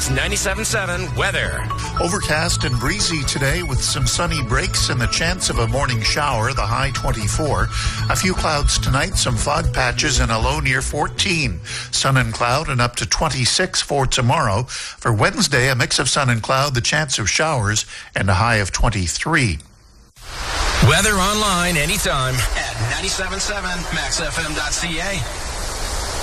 News 97.7 weather. Overcast and breezy today with some sunny breaks and the chance of a morning shower, the high 24. A few clouds tonight, some fog patches and a low near 14. Sun and cloud and up to 26 for tomorrow. For Wednesday, a mix of sun and cloud, the chance of showers and a high of 23. Weather online anytime at 97.7maxfm.ca.